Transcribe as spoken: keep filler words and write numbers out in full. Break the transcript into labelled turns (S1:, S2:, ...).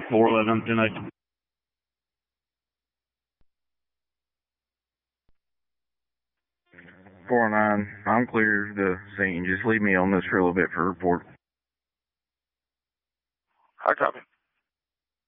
S1: four eleven, ten eight.
S2: four nine, I'm clear of the scene. Just leave me on this for a little bit for a report.
S3: I copy.